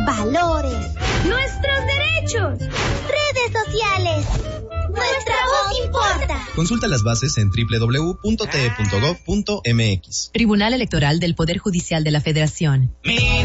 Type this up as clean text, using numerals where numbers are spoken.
valores, nuestros derechos, redes sociales. Nuestra voz importa. Consulta las bases en www.te.gov.mx. Tribunal Electoral del Poder Judicial de la Federación. Mira